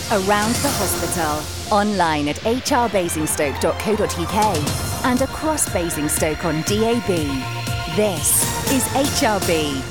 Around the hospital, online at hrbasingstoke.co.uk and across Basingstoke on DAB. This is HRB.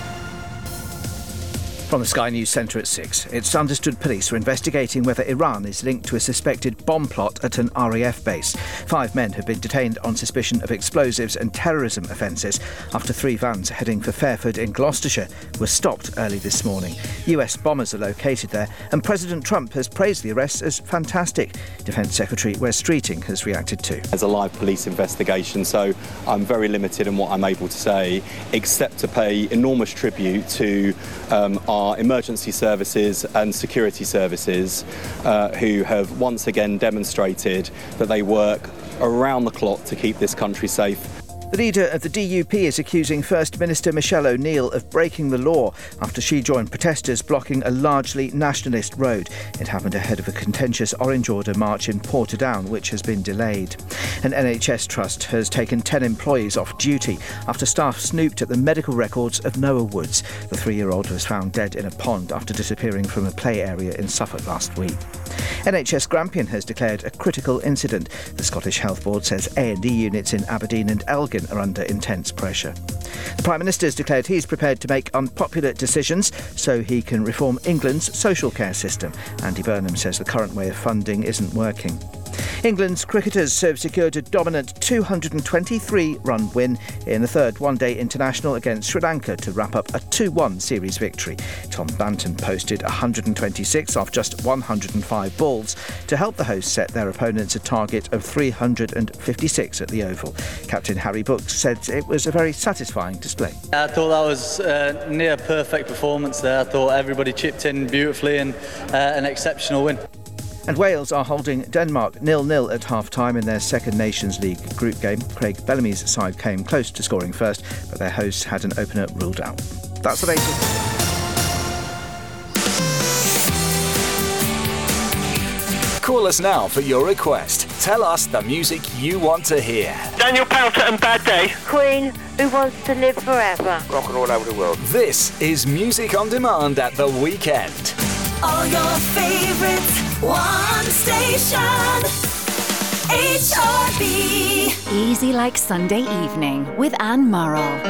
From the Sky News Centre at 6, it's understood police are investigating whether Iran is linked to a suspected bomb plot at an RAF base. 5 men have been detained on suspicion of explosives and terrorism offences after 3 vans heading for Fairford in Gloucestershire were stopped early this morning. US bombers are located there, and President Trump has praised the arrests as fantastic. Defence Secretary Wes Streeting has reacted too. There's a live police investigation, so I'm very limited in what I'm able to say, except to pay enormous tribute to our emergency services and security services who have once again demonstrated that they work around the clock to keep this country safe. The leader of the DUP is accusing First Minister Michelle O'Neill of breaking the law after she joined protesters blocking a largely nationalist road. It happened ahead of a contentious Orange Order march in Portadown, which has been delayed. An NHS trust has taken 10 employees off duty after staff snooped at the medical records of Noah Woods. The 3-year-old was found dead in a pond after disappearing from a play area in Suffolk last week. NHS Grampian has declared a critical incident. The Scottish Health Board says A&E units in Aberdeen and Elgin are under intense pressure. The Prime Minister has declared he's prepared to make unpopular decisions so he can reform England's social care system. Andy Burnham says the current way of funding isn't working. England's cricketers have secured a dominant 223-run win in the third one-day international against Sri Lanka to wrap up a 2-1 series victory. Tom Banton posted 126 off just 105 balls to help the hosts set their opponents a target of 356 at the Oval. Captain Harry Brooks said it was a very satisfying display. I thought that was a near perfect performance there. I thought everybody chipped in beautifully and an exceptional win. And Wales are holding Denmark 0-0 at half-time in their second Nations League group game. Craig Bellamy's side came close to scoring first, but their hosts had an opener ruled out. That's the latest. Call us now for your request. Tell us the music you want to hear. Daniel Powter and Bad Day. Queen, Who Wants to Live Forever. Rocking all over the world. This is Music on Demand at the weekend. All your favourites, one station, HRB. Easy like Sunday evening with Anne Murrell.